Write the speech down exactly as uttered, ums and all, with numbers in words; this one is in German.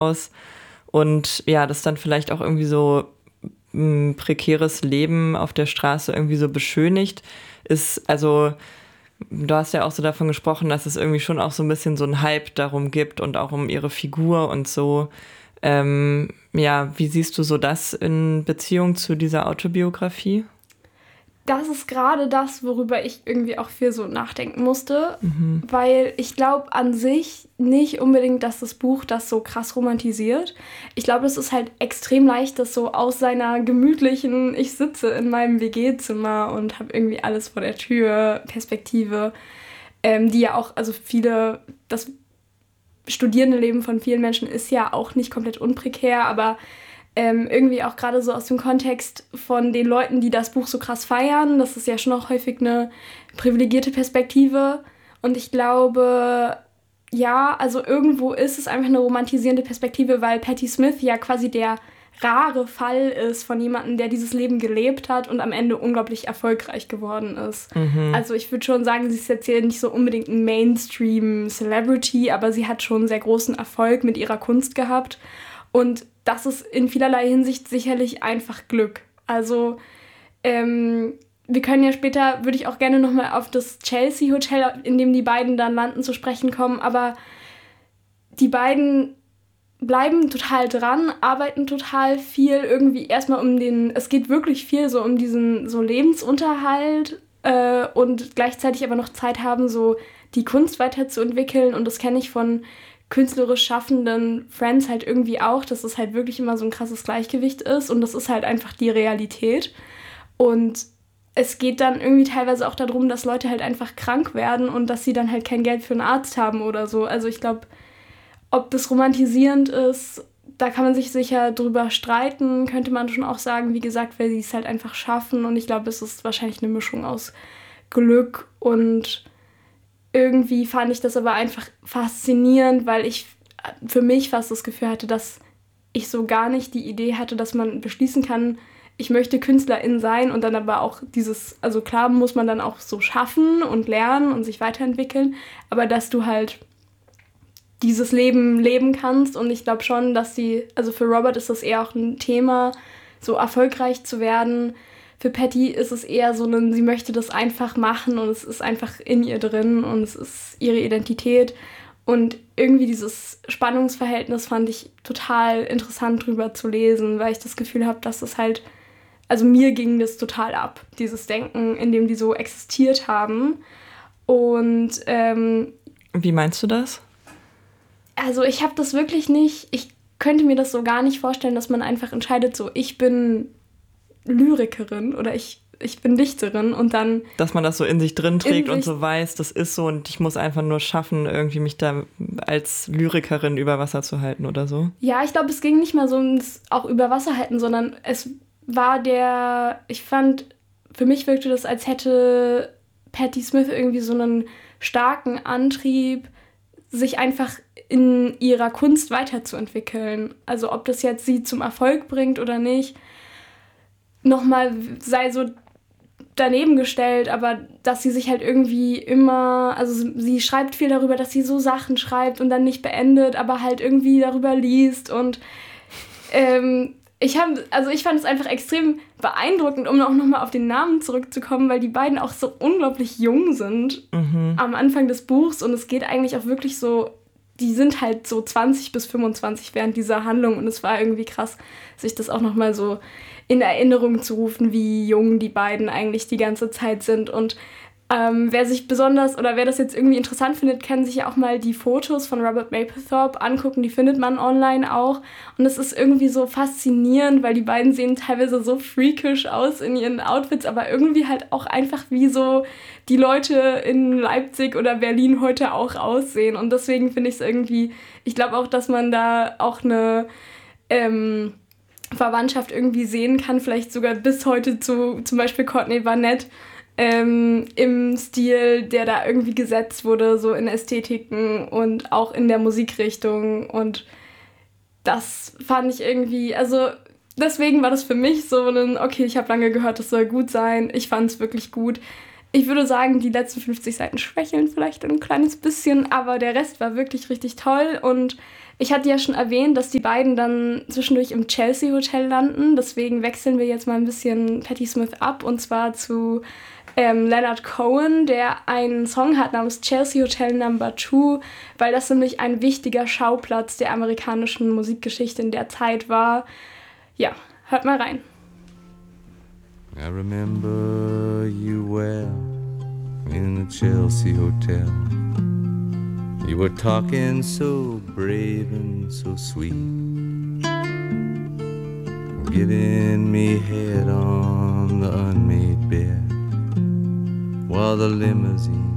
aus. Und ja, das dann vielleicht auch irgendwie so ein prekäres Leben auf der Straße irgendwie so beschönigt, ist, also du hast ja auch so davon gesprochen, dass es irgendwie schon auch so ein bisschen so einen Hype darum gibt und auch um ihre Figur und so. Ähm, ja, wie siehst du so das in Beziehung zu dieser Autobiografie? Das ist gerade das, worüber ich irgendwie auch viel so nachdenken musste, Mhm. weil ich glaube an sich nicht unbedingt, dass das Buch das so krass romantisiert. Ich glaube, es ist halt extrem leicht, das so aus seiner gemütlichen, ich sitze in meinem W G-Zimmer und habe irgendwie alles vor der Tür, Perspektive, ähm, die ja auch, also viele, das Studierendenleben von vielen Menschen ist ja auch nicht komplett unprekär, aber ähm, irgendwie auch gerade so aus dem Kontext von den Leuten, die das Buch so krass feiern. Das ist ja schon auch häufig eine privilegierte Perspektive. Und ich glaube, ja, also irgendwo ist es einfach eine romantisierende Perspektive, weil Patti Smith ja quasi der rare Fall ist von jemandem, der dieses Leben gelebt hat und am Ende unglaublich erfolgreich geworden ist. Mhm. Also ich würde schon sagen, sie ist jetzt hier nicht so unbedingt ein Mainstream-Celebrity, aber sie hat schon sehr großen Erfolg mit ihrer Kunst gehabt. Und das ist in vielerlei Hinsicht sicherlich einfach Glück. Also ähm, wir können ja später, würde ich auch gerne nochmal auf das Chelsea Hotel, in dem die beiden dann landen, zu sprechen kommen. Aber die beiden bleiben total dran, arbeiten total viel irgendwie erstmal um den, es geht wirklich viel so um diesen so Lebensunterhalt äh, und gleichzeitig aber noch Zeit haben, so die Kunst weiterzuentwickeln. Und das kenne ich von künstlerisch schaffenden Friends halt irgendwie auch, dass es halt wirklich immer so ein krasses Gleichgewicht ist und das ist halt einfach die Realität. Und es geht dann irgendwie teilweise auch darum, dass Leute halt einfach krank werden und dass sie dann halt kein Geld für einen Arzt haben oder so. Also ich glaube, ob das romantisierend ist, da kann man sich sicher drüber streiten, könnte man schon auch sagen, wie gesagt, weil sie es halt einfach schaffen. Und ich glaube, es ist wahrscheinlich eine Mischung aus Glück und irgendwie fand ich das aber einfach faszinierend, weil ich für mich fast das Gefühl hatte, dass ich so gar nicht die Idee hatte, dass man beschließen kann, ich möchte Künstlerin sein und dann aber auch dieses, also klar muss man dann auch so schaffen und lernen und sich weiterentwickeln, aber dass du halt dieses Leben leben kannst. Und ich glaube schon, dass sie, also für Robert ist das eher auch ein Thema, so erfolgreich zu werden. Für Patti ist es eher so ein, sie möchte das einfach machen und es ist einfach in ihr drin und es ist ihre Identität. Und irgendwie dieses Spannungsverhältnis fand ich total interessant drüber zu lesen, weil ich das Gefühl habe, dass es halt, also mir ging das total ab, dieses Denken, in dem die so existiert haben. Und ähm, Wie meinst du das? Also ich habe das wirklich nicht, ich könnte mir das so gar nicht vorstellen, dass man einfach entscheidet, so ich bin Lyrikerin oder ich, ich bin Dichterin und dann... Dass man das so in sich drin trägt sich und so weiß, das ist so und ich muss einfach nur schaffen, irgendwie mich da als Lyrikerin über Wasser zu halten oder so. Ja, ich glaube, es ging nicht mal so ums auch über Wasser halten, sondern es war der, ich fand, für mich wirkte das, als hätte Patti Smith irgendwie so einen starken Antrieb, sich einfach in ihrer Kunst weiterzuentwickeln. Also ob das jetzt sie zum Erfolg bringt oder nicht, nochmal sei so daneben gestellt, aber dass sie sich halt irgendwie immer, also sie schreibt viel darüber, dass sie so Sachen schreibt und dann nicht beendet, aber halt irgendwie darüber liest und ähm, ich habe, also ich fand es einfach extrem beeindruckend, um auch nochmal auf den Namen zurückzukommen, weil die beiden auch so unglaublich jung sind Mhm. am Anfang des Buchs und es geht eigentlich auch wirklich so, die sind halt so zwanzig bis fünfundzwanzig während dieser Handlung und es war irgendwie krass, sich das auch nochmal so in Erinnerung zu rufen, wie jung die beiden eigentlich die ganze Zeit sind. Und ähm, wer sich besonders, oder wer das jetzt irgendwie interessant findet, kann sich ja auch mal die Fotos von Robert Mapplethorpe angucken, die findet man online auch. Und es ist irgendwie so faszinierend, weil die beiden sehen teilweise so freakish aus in ihren Outfits, aber irgendwie halt auch einfach wie so die Leute in Leipzig oder Berlin heute auch aussehen. Und deswegen finde ich es irgendwie, ich glaube auch, dass man da auch eine ähm, Verwandtschaft irgendwie sehen kann, vielleicht sogar bis heute zu zum Beispiel Courtney Barnett, ähm, im Stil, der da irgendwie gesetzt wurde, so in Ästhetiken und auch in der Musikrichtung. Und das fand ich irgendwie, also deswegen war das für mich so ein, okay, ich habe lange gehört, das soll gut sein. Ich fand es wirklich gut. Ich würde sagen, die letzten fünfzig Seiten schwächeln vielleicht ein kleines bisschen, aber der Rest war wirklich richtig toll. Und ich hatte ja schon erwähnt, dass die beiden dann zwischendurch im Chelsea Hotel landen. Deswegen wechseln wir jetzt mal ein bisschen Patti Smith ab, und zwar zu ähm, Leonard Cohen, der einen Song hat namens Chelsea Hotel Number Two, weil das nämlich ein wichtiger Schauplatz der amerikanischen Musikgeschichte in der Zeit war. Ja, hört mal rein. I remember you well in the Chelsea Hotel. You were talking so brave and so sweet, giving me head on the unmade bed while the limousine